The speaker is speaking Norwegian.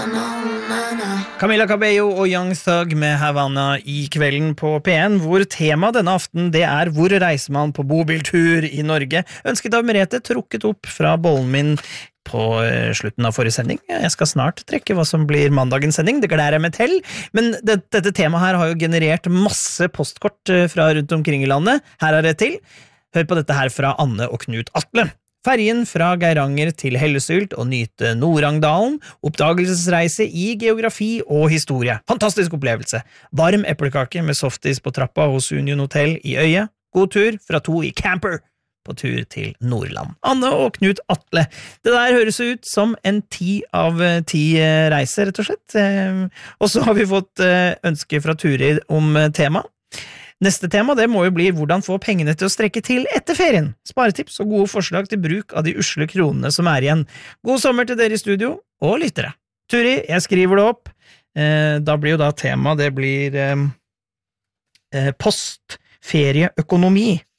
Camila Cabello og Young Thug med Havana i kvelden på P1, hvor tema denne aften det hvor reiser man på bobiltur i Norge, ønsket av Merete, trukket opp fra bollen min på slutten av forrige sending. Jeg skal snart trekke hva som blir mandagens sending, det gleder jeg meg til, men dette temaet her har jo generert masse postkort fra rundt omkring i landet. Her det til. Hør på dette her fra Anne og Knut Atle. Ferjen fra Geiranger til Hellesylt og nyte Norangdalen, oppdagelsesreise i geografi og historie. Fantastisk opplevelse. Varm eplekake med softis på trappa hos Union Hotel i Øye. God tur fra 2 i camper på tur til Nordland. Anne og Knut Atle. Det der høres ut som en 10 av 10 reiser, rett og slett. Og så har vi fått ønske fra Turi om tema. Neste tema det må jo bli hvordan få pengene til å strekke til etter ferien. Sparetips og gode forslag til bruk av de usle kronene som igjen. God sommer til dere i studio og lyttere. Turi, jeg skriver det opp. Da blir jo da tema, det blir postferieøkonomi.